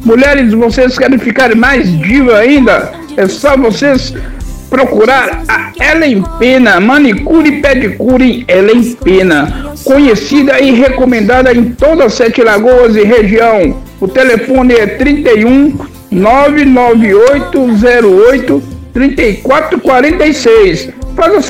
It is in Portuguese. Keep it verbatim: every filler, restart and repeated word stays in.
Mulheres, vocês querem ficar mais diva ainda? É só vocês procurar a Ellen Pena, manicure e pedicure Ellen Pena, conhecida e recomendada em todas as Sete Lagoas e região. O telefone é trinta e um, nove nove oito zero oito, três quatro quatro seis. Faça